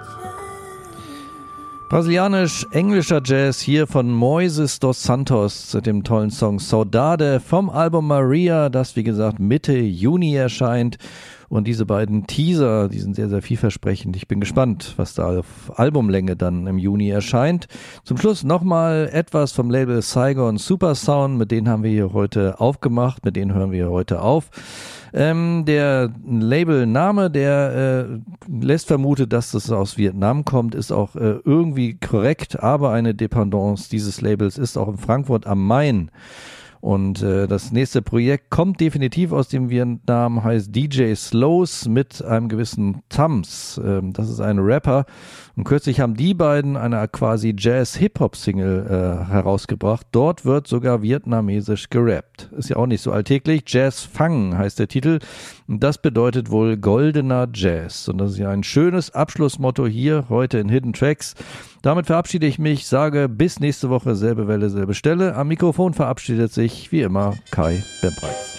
Brasilianisch-englischer Jazz hier von Moises dos Santos, dem tollen Song Saudade vom Album Maria, das wie gesagt Mitte Juni erscheint. Und diese beiden Teaser, die sind sehr, sehr vielversprechend. Ich bin gespannt, was da auf Albumlänge dann im Juni erscheint. Zum Schluss nochmal etwas vom Label Saigon Supersound, mit denen haben wir hier heute aufgemacht, mit denen hören wir hier heute auf. Der Labelname, der lässt vermuten, dass das aus Vietnam kommt, ist auch irgendwie korrekt, aber eine Dependance dieses Labels ist auch in Frankfurt am Main. Und das nächste Projekt kommt definitiv aus dem Vietnam, heißt DJ Slows mit einem gewissen Tams. Das ist ein Rapper. Und kürzlich haben die beiden eine quasi Jazz-Hip-Hop-Single herausgebracht. Dort wird sogar vietnamesisch gerappt. Ist ja auch nicht so alltäglich. Jazz Fang heißt der Titel. Und das bedeutet wohl goldener Jazz. Und das ist ja ein schönes Abschlussmotto hier heute in Hidden Tracks. Damit verabschiede ich mich, sage bis nächste Woche, selbe Welle, selbe Stelle. Am Mikrofon verabschiedet sich wie immer Kai Bembreitz.